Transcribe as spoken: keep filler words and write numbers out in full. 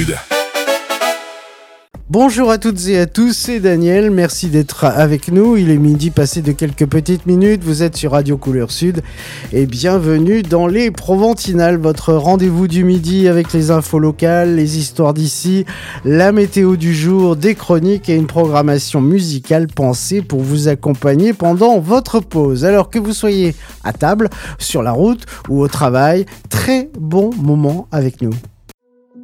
Bonjour à toutes et à tous, c'est Daniel, merci d'être avec nous. Il est midi passé de quelques petites minutes, vous êtes sur Radio Couleur Sud et bienvenue dans les Proventinales, votre rendez-vous du midi avec les infos locales, les histoires d'ici, la météo du jour, des chroniques et une programmation musicale pensée pour vous accompagner pendant votre pause. Alors que vous soyez à table, sur la route ou au travail, très bon moment avec nous.